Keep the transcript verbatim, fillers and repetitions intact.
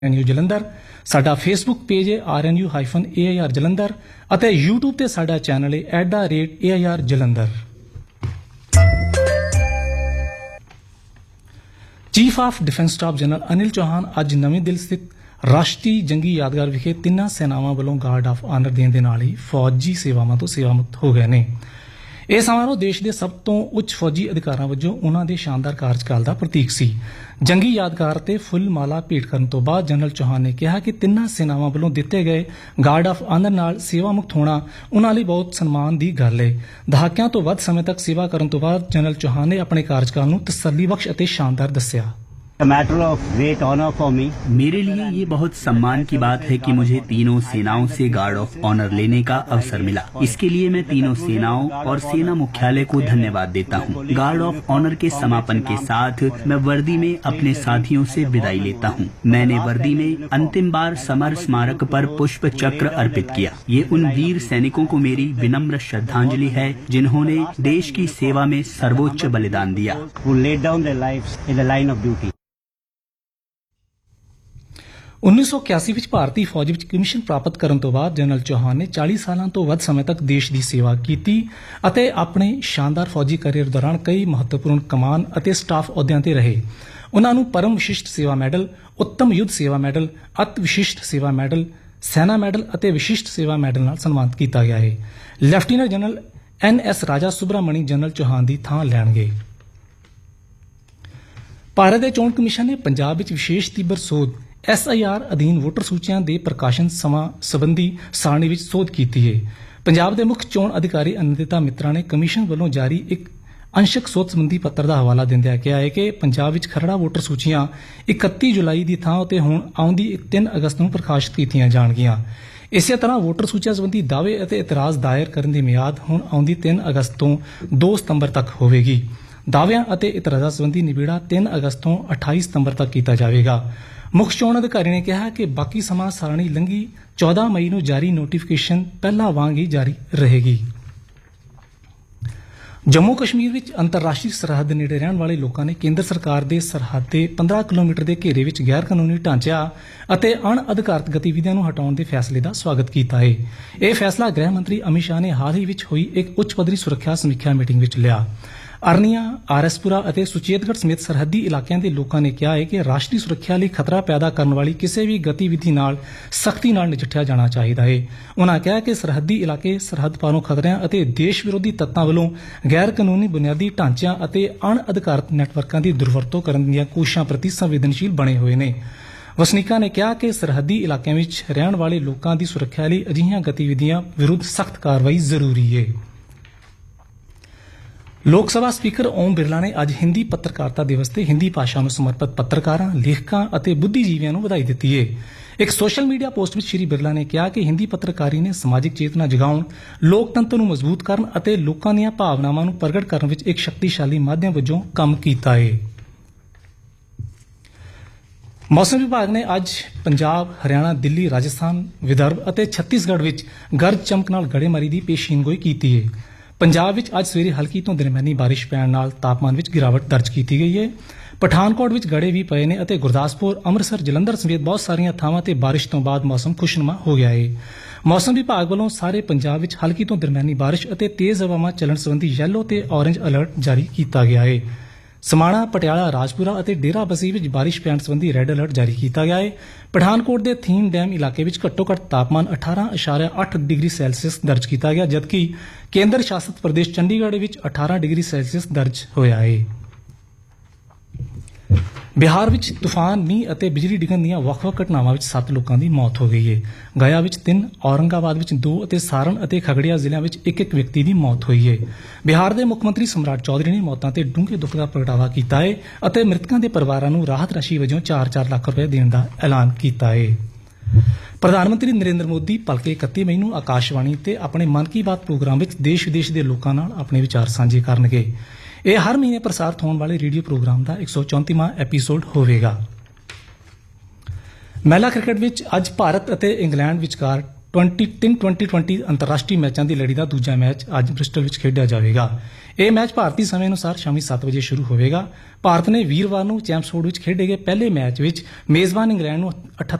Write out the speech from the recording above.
R N U Jalandhar, ਸਾਡਾ Facebook page ਹੈ R N U hyphen A I R Jalandhar ਅਤੇ YouTube ਤੇ ਸਾਡਾ ਚੈਨਲ ਹੈ at the rate A I R Jalandhar. Chief of defence staff general Anil Chauhan ਅੱਜ ਨਵੀਂ ਦਿੱਲੀ ਸਥਿਤ ਰਾਸ਼ਟਰੀ ਜੰਗੀ ਯਾਦਗਾਰ ਵਿਖੇ ਤਿੰਨਾਂ ਸੈਨਾਵਾਂ ਵੱਲੋਂ ਗਾਰਡ ਆਫ ਆਨਰ ਦੇਣ ਦੇ ਨਾਲ ਹੀ ਫੌਜੀ ਸੇਵਾਵਾਂ ਤੋਂ ਸੇਵਾ ਮੁਕਤ ਹੋ ਗਏ ਨੇ। ਇਹ ਸਮਾਰੋਹ ਦੇਸ਼ ਦੇ ਸਭ ਤੋਂ ਉੱਚ ਫੌਜੀ ਅਧਿਕਾਰਾਂ ਵਜੋਂ ਉਨ੍ਹਾਂ ਦੇ ਸ਼ਾਨਦਾਰ ਕਾਰਜਕਾਲ ਦਾ ਪ੍ਰਤੀਕ ਸੀ। ਜੰਗੀ ਯਾਦਗਾਰ ਤੇ ਫੁੱਲ ਮਾਲਾ ਭੇਟ ਕਰਨ ਤੋਂ ਬਾਅਦ ਜਨਰਲ ਚੌਹਾਨ ਨੇ ਕਿਹਾ ਕਿ ਤਿੰਨਾਂ ਸੈਨਾਵਾਂ ਵੱਲੋਂ ਦਿੱਤੇ ਗਏ ਗਾਰਡ ਆਫ ਆਨਰ ਨਾਲ ਸੇਵਾ ਮੁਕਤ ਹੋਣਾ ਉਨ੍ਹਾਂ ਲਈ ਬਹੁਤ ਸਨਮਾਨ ਦੀ ਗੱਲ ਹੈ। ਦਹਾਕਿਆਂ ਤੋਂ ਵੱਧ ਸਮੇਂ ਤੱਕ ਸੇਵਾ ਕਰਨ ਤੋਂ ਬਾਅਦ ਜਨਰਲ ਚੌਹਾਨ ਨੇ ਆਪਣੇ ਕਾਰਜਕਾਲ ਨੂੰ ਤਸੱਲੀ ਬਖਸ਼ ਅਤੇ ਸ਼ਾਨਦਾਰ ਦੱਸਿਆ। A matter of great honor for me. मेरे लिए ये बहुत सम्मान की बात है कि मुझे तीनों सेनाओं से गार्ड ऑफ ऑनर लेने का अवसर मिला। इसके लिए मैं तीनों सेनाओं और सेना मुख्यालय को धन्यवाद देता हूँ। गार्ड ऑफ ऑनर के समापन के साथ मैं वर्दी में अपने साथियों से विदाई लेता हूँ। मैंने वर्दी में अंतिम बार समर स्मारक पर पुष्प चक्र अर्पित किया। ये उन वीर सैनिकों को मेरी विनम्र श्रद्धांजलि है जिन्होंने देश की सेवा में सर्वोच्च बलिदान दिया। Who laid down their lives in the line of duty. ਉੱਨੀ ਸੌ ਇਕਿਆਸੀ ਵਿੱਚ ਭਾਰਤੀ ਫੌਜ ਵਿੱਚ ਕਮਿਸ਼ਨ ਪ੍ਰਾਪਤ ਕਰਨ ਤੋਂ ਬਾਅਦ ਜਨਰਲ ਚੌਹਾਨ ਨੇ ਚਾਲੀ ਸਾਲਾਂ ਤੋਂ ਵੱਧ ਸਮੇਂ ਤੱਕ ਦੇਸ਼ ਦੀ ਸੇਵਾ ਕੀਤੀ ਅਤੇ ਆਪਣੇ ਸ਼ਾਨਦਾਰ ਫੌਜੀ ਕੈਰੀਅਰ ਦੌਰਾਨ ਕਈ ਮਹੱਤਵਪੂਰਨ ਕਮਾਨ ਅਤੇ ਸਟਾਫ ਅਹੁਦਿਆਂ ਤੇ ਰਹੇ। ਉਨ੍ਹਾਂ ਨੂੰ ਪਰਮ ਵਿਸ਼ਿਸ਼ਟ ਸੇਵਾ ਮੈਡਲ, ਉੱਤਮ ਯੁੱਧ ਸੇਵਾ ਮੈਡਲ, ਅਤਿ ਵਿਸ਼ਿਸ਼ਟ ਸੇਵਾ ਮੈਡਲ, ਸੈਨਾ ਮੈਡਲ ਅਤੇ ਵਿਸ਼ਿਸ਼ਟ ਸੇਵਾ ਮੈਡਲ ਨਾਲ ਸਨਮਾਨਿਤ ਕੀਤਾ ਗਿਆ ਹੈ। ਲੈਫਟੀਨੈਂਟ ਜਨਰਲ ਐਨ ਐਸ ਰਾਜਾ ਸੁਬਰਾਮਣੀ ਜਨਰਲ ਚੌਹਾਨ ਦੀ ਥਾਂ ਲੈਣਗੇ। ਭਾਰਤ ਦੇ ਚੋਣ ਕਮਿਸ਼ਨ ਨੇ ਪੰਜਾਬ ਵਿੱਚ ਵਿਸ਼ੇਸ਼ ਤੀਬਰ ਸੋਧ ਐਸ ਆਈ ਆਰ ਅਧੀਨ ਵੋਟਰ ਸੂਚੀਆਂ ਦੇ ਪ੍ਰਕਾਸ਼ਨ ਸਮਾਂ ਸਬੰਧੀ ਸਾਰਣੀ ਵਿੱਚ ਸੋਧ ਕੀਤੀ ਹੈ। ਪੰਜਾਬ ਦੇ ਮੁੱਖ ਚੋਣ ਅਧਿਕਾਰੀ ਅਨੰਦਿਤਾ ਮਿੱਤਰਾ ਨੇ ਕਮਿਸ਼ਨ ਵੱਲੋਂ ਜਾਰੀ ਇੱਕ ਅੰਸ਼ਕ ਸੋਧ ਸਬੰਧੀ ਪੱਤਰ ਦਾ ਹਵਾਲਾ ਦਿੰਦਿਆਂ ਕਿਹਾ ਹੈ ਕਿ ਪੰਜਾਬ ਵਿੱਚ ਖਰੜਾ ਵੋਟਰ ਸੂਚੀਆਂ ਇਕੱਤੀ ਜੁਲਾਈ ਦੀ ਥਾਂ ਉੱਤੇ ਹੁਣ ਆਉਂਦੀ ਤਿੰਨ ਅਗਸਤ ਨੂੰ ਪ੍ਰਕਾਸ਼ਿਤ ਕੀਤੀਆਂ ਜਾਣਗੀਆਂ। ਇਸੇ ਤਰ੍ਹਾਂ ਵੋਟਰ ਸੂਚੀਆਂ ਸਬੰਧੀ ਦਾਅਵੇ ਅਤੇ ਇਤਰਾਜ਼ ਦਾਇਰ ਕਰਨ ਦੀ ਮਿਆਦ ਹੁਣ ਆਉਂਦੀ ਤਿੰਨ ਅਗਸਤ ਤੋਂ ਦੋ ਸਤੰਬਰ ਤੱਕ ਹੋਵੇਗੀ। ਦਾਅਵਿਆਂ ਅਤੇ ਇਤਰਾਜ਼ਾਂ ਸਬੰਧੀ ਨਿਬੇੜਾ ਤਿੰਨ ਅਗਸਤ ਤੋਂ ਅਠਾਈ ਸਤੰਬਰ ਤੱਕ ਕੀਤਾ ਜਾਵੇਗਾ। ਮੁੱਖ ਚੋਣ ਅਧਿਕਾਰੀ ਨੇ ਕਿਹਾ ਕਿ ਬਾਕੀ ਸਮਾਂ ਸਾਰਣੀ ਲੰਘੀ ਚੌਦਾਂ ਮਈ ਨੂੰ ਜਾਰੀ ਨੋਟੀਫਿਕੇਸ਼ਨ ਪਹਿਲਾਂ ਵਾਂਗ ਹੀ ਜਾਰੀ ਰਹੇਗੀ। ਜੰਮੂ ਕਸ਼ਮੀਰ ਵਿੱਚ ਅੰਤਰਰਾਸ਼ਟਰੀ ਸਰਹੱਦ ਨੇੜੇ ਰਹਿਣ ਵਾਲੇ ਲੋਕਾਂ ਨੇ ਕੇਂਦਰ ਸਰਕਾਰ ਦੇ ਸਰਹੱਦ ਦੇ ਪੰਦਰਾਂ ਕਿਲੋਮੀਟਰ ਦੇ ਘੇਰੇ ਵਿੱਚ ਗੈਰ ਕਾਨੂੰਨੀ ਢਾਂਚਿਆਂ ਅਤੇ ਅਣ ਅਧਿਕਾਰਤ ਗਤੀਵਿਧੀਆਂ ਨੂੰ ਹਟਾਉਣ ਦੇ ਫੈਸਲੇ ਦਾ ਸਵਾਗਤ ਕੀਤਾ ਹੈ। ਇਹ ਫੈਸਲਾ ਗ੍ਰਹਿ ਮੰਤਰੀ ਅਮਿਤ ਸ਼ਾਹ ਨੇ ਹਾਲ ਹੀ ਵਿੱਚ ਹੋਈ ਇੱਕ ਉੱਚ ਪੱਧਰੀ ਸੁਰੱਖਿਆ ਸਮੀਖਿਆ ਮੀਟਿੰਗ ਵਿੱਚ ਲਿਆ। ਅਰਨੀਆ, ਆਰਐਸਪੁਰਾ ਅਤੇ ਸੁਚੇਤਗੜ੍ਹ ਸਮੇਤ ਸਰਹੱਦੀ ਇਲਾਕਿਆਂ ਦੇ ਲੋਕਾਂ ਨੇ ਕਿਹਾ ਹੈ ਕਿ ਰਾਸ਼ਟਰੀ ਸੁਰੱਖਿਆ ਲਈ ਖਤਰਾ ਪੈਦਾ ਕਰਨ ਵਾਲੀ ਕਿਸੇ ਵੀ ਗਤੀਵਿਧੀ ਨਾਲ ਸਖਤੀ ਨਾਲ ਨਜਿੱਠਿਆ ਜਾਣਾ ਚਾਹੀਦਾ ਹੈ। ਉਨ੍ਹਾਂ ਕਿਹਾ ਕਿ ਸਰਹੱਦੀ ਇਲਾਕੇ ਸਰਹੱਦ ਪਾਰੋਂ ਖਤਰਿਆਂ ਅਤੇ ਦੇਸ਼ ਵਿਰੋਧੀ ਤੱਤਾਂ ਵੱਲੋਂ ਗੈਰ ਕਾਨੂੰਨੀ ਬੁਨਿਆਦੀ ਢਾਂਚਿਆਂ ਅਤੇ ਅਣ ਅਧਿਕਾਰਤ ਨੈਟਵਰਕਾਂ ਦੀ ਦੁਰਵਰਤੋਂ ਕਰਨ ਦੀਆਂ ਕੋਸ਼ਿਸ਼ਾਂ ਪ੍ਰਤੀ ਸੰਵੇਦਨਸ਼ੀਲ ਬਣੇ ਹੋਏ ਨੇ। ਵਸਨੀਕਾਂ ਨੇ ਕਿਹਾ ਕਿ ਸਰਹੱਦੀ ਇਲਾਕਿਆਂ ਵਿੱਚ ਰਹਿਣ ਵਾਲੇ ਲੋਕਾਂ ਦੀ ਸੁਰੱਖਿਆ ਲਈ ਅਜਿਹੀਆਂ ਗਤੀਵਿਧੀਆਂ ਵਿਰੁੱਧ ਸਖਤ ਕਾਰਵਾਈ ਜ਼ਰੂਰੀ ਹੈ। ਲੋਕ ਸਭਾ ਸਪੀਕਰ ਓਮ ਬਿਰਲਾ ਨੇ ਅੱਜ ਹਿੰਦੀ ਪੱਤਰਕਾਰਤਾ ਦਿਵਸ ਤੇ ਹਿੰਦੀ ਭਾਸ਼ਾ ਨੂੰ ਸਮਰਪਿਤ ਪੱਤਰਕਾਰਾਂ, ਲੇਖਕਾਂ ਅਤੇ ਬੁੱਧੀਜੀਵੀਆਂ ਨੂੰ ਵਧਾਈ ਦਿੱਤੀ ਹੈ। ਇੱਕ ਸੋਸ਼ਲ ਮੀਡੀਆ ਪੋਸਟ ਵਿੱਚ ਸ਼੍ਰੀ ਬਿਰਲਾ ਨੇ ਕਿਹਾ ਕਿ ਹਿੰਦੀ ਪੱਤਰਕਾਰੀ ਨੇ ਸਮਾਜਿਕ ਚੇਤਨਾ ਜਗਾਉਣ, ਲੋਕਤੰਤਰ ਨੂੰ ਮਜ਼ਬੂਤ ਕਰਨ ਅਤੇ ਲੋਕਾਂ ਦੀਆਂ ਭਾਵਨਾਵਾਂ ਨੂੰ ਪ੍ਰਗਟ ਕਰਨ ਵਿੱਚ ਇੱਕ ਸ਼ਕਤੀਸ਼ਾਲੀ ਮਾਧਿਅਮ ਵਜੋਂ ਕੰਮ ਕੀਤਾ ਹੈ। ਮੌਸਮ ਵਿਭਾਗ ਨੇ ਅੱਜ ਪੰਜਾਬ, ਹਰਿਆਣਾ, ਦਿੱਲੀ, ਰਾਜਸਥਾਨ, ਵਿਦਰਭ ਅਤੇ ਛੱਤੀਸਗੜ੍ਹ ਵਿੱਚ ਗਰਜ ਚਮਕ ਨਾਲ ਗੜੇਮਾਰੀ ਦੀ ਪੇਸ਼ੀਨਗੋਈ ਕੀਤੀ ਹੈ। ਪੰਜਾਬ ਵਿੱਚ ਅੱਜ ਸਵੇਰੇ ਹਲਕੀ ਤੋਂ ਦਰਮਿਆਨੀ ਬਾਰਿਸ਼ ਪੈਣ ਨਾਲ ਤਾਪਮਾਨ ਵਿੱਚ ਗਿਰਾਵਟ ਦਰਜ ਕੀਤੀ ਗਈ ਹੈ। ਪਠਾਨਕੋਟ ਵਿੱਚ ਗੜੇ ਵੀ ਪਏ ਨੇ ਅਤੇ ਗੁਰਦਾਸਪੁਰ, ਅੰਮ੍ਰਿਤਸਰ, ਜਲੰਧਰ ਸਮੇਤ ਬਹੁਤ ਸਾਰੀਆਂ ਥਾਵਾਂ ਤੇ ਬਾਰਿਸ਼ ਤੋਂ ਬਾਅਦ ਮੌਸਮ ਖੁਸ਼ਨੁਮਾ ਹੋ ਗਿਆ ਹੈ। ਮੌਸਮ ਵਿਭਾਗ ਵੱਲੋਂ ਸਾਰੇ ਪੰਜਾਬ ਵਿੱਚ ਹਲਕੀ ਤੋਂ ਦਰਮਿਆਨੀ ਬਾਰਿਸ਼ ਅਤੇ ਤੇਜ਼ ਹਵਾਵਾਂ ਚੱਲਣ ਸੰਬੰਧੀ ਯੈਲੋ ਤੇ ਔਰੇਂਜ ਅਲਰਟ ਜਾਰੀ ਕੀਤਾ ਗਿਆ ਹੈ। ਸਮਾਣਾ, ਪਟਿਆਲਾ, ਰਾਜਪੁਰਾ ਅਤੇ ਡੇਰਾ ਬਸੀ ਵਿੱਚ ਬਾਰਿਸ਼ ਪੈਣ ਸੰਬੰਧੀ ਰੈੱਡ ਅਲਰਟ ਜਾਰੀ ਕੀਤਾ ਗਿਆ ਹੈ। ਪਠਾਨਕੋਟ ਦੇ ਥੀਮ ਡੈਮ ਇਲਾਕੇ ਵਿੱਚ ਘੱਟੋ ਘੱਟ ਤਾਪਮਾਨ ਅਠਾਰਾਂ ਇਸ਼ਾਰਿਆ ਅੱਠ ਡਿਗਰੀ ਸੈਲਸੀਅਸ ਦਰਜ ਕੀਤਾ ਗਿਆ, ਜਦਕਿ ਕੇਂਦਰ ਸ਼ਾਸਿਤ ਪ੍ਰਦੇਸ਼ ਚੰਡੀਗੜ੍ਹ ਵਿੱਚ ਅਠਾਰਾਂ ਡਿਗਰੀ ਸੈਲਸੀਅਸ ਦਰਜ ਹੋਇਆ ਹੈ। ਬਿਹਾਰ ਵਿੱਚ ਤੂਫਾਨ, ਮੀਂਹ ਅਤੇ ਬਿਜਲੀ ਡਿੱਗਣ ਦੀਆਂ ਵੱਖ-ਵੱਖ ਘਟਨਾਵਾਂ ਵਿੱਚ ਸੱਤ ਲੋਕਾਂ ਦੀ ਮੌਤ ਹੋ ਗਈ ਹੈ। ਗਇਆ ਵਿੱਚ ਤਿੰਨ, ਔਰੰਗਾਬਾਦ ਵਿੱਚ ਦੋ ਅਤੇ ਸਾਰਨ ਅਤੇ ਖਗੜੀਆ ਜ਼ਿਲ੍ਹਿਆਂ ਵਿੱਚ ਇੱਕ ਇੱਕ ਵਿਅਕਤੀ ਦੀ ਮੌਤ ਹੋਈ ਹੈ। ਬਿਹਾਰ ਦੇ ਮੁੱਖ ਮੰਤਰੀ ਸਮਰਾਟ ਚੌਧਰੀ ਨੇ ਮੌਤਾਂ ਤੇ ਡੂੰਘੇ ਦੁੱਖ ਦਾ ਪ੍ਰਗਟਾਵਾ ਕੀਤਾ ਹੈ ਅਤੇ ਮ੍ਰਿਤਕਾਂ ਦੇ ਪਰਿਵਾਰਾਂ ਨੂੰ ਰਾਹਤ ਰਾਸ਼ੀ ਵਜੋਂ ਚਾਰ ਚਾਰ ਲੱਖ ਰੁਪਏ ਦੇਣ ਦਾ ਐਲਾਨ ਕੀਤਾ ਹੈ। ਪ੍ਰਧਾਨ ਮੰਤਰੀ ਨਰਿੰਦਰ ਮੋਦੀ ਭਲਕੇ ਇਕੱਤੀ ਮਈ ਨੂੰ ਆਕਾਸ਼ਵਾਣੀ ਤੇ ਆਪਣੇ ਮਨ ਕੀ ਬਾਤ ਪ੍ਰੋਗਰਾਮ ਵਿੱਚ ਦੇਸ਼ ਵਿਦੇਸ਼ ਦੇ ਲੋਕਾਂ ਨਾਲ ਆਪਣੇ ਵਿਚਾਰ ਸਾਂਝੇ ਕਰਨਗੇ। ਇਹ ਹਰ ਮਹੀਨੇ ਪ੍ਰਸਾਰਿਤ ਹੋਣ ਵਾਲੇ ਰੇਡੀਓ ਪ੍ਰੋਗਰਾਮ ਦਾ ਇੱਕ ਸੌ ਚੌਂਤੀਵਾਂ ਐਪੀਸੋਡ ਹੋਵੇਗਾ। ਮਹਿਲਾ ਕ੍ਰਿਕਟ ਵਿੱਚ ਅੱਜ ਭਾਰਤ ਅਤੇ ਇੰਗਲੈਂਡ ਵਿਚਕਾਰ ਟਵੰਟੀ ਤਿੰਨ ਟਵੰਟੀ ਟਵੰਟੀ ਅੰਤਰਰਾਸ਼ਟਰੀ ਮੈਚਾਂ ਦੀ ਲੜੀ ਦਾ ਦੂਜਾ ਮੈਚ ਅੱਜ ਬ੍ਰਿਸਟਲ ਵਿੱਚ ਖੇਡਿਆ ਜਾਵੇਗਾ। ਇਹ ਮੈਚ ਭਾਰਤੀ ਸਮੇਂ ਅਨੁਸਾਰ ਸ਼ਾਮੀ ਸੱਤ ਵਜੇ ਸ਼ੁਰੂ ਹੋਵੇਗਾ। ਭਾਰਤ ਨੇ ਵੀਰਵਾਰ ਨੂੰ ਚੈਂਪਸਫੋਰਡ ਵਿੱਚ ਖੇਡੇ ਗਏ ਪਹਿਲੇ ਮੈਚ ਵਿੱਚ ਮੇਜ਼ਬਾਨ ਇੰਗਲੈਂਡ ਨੂੰ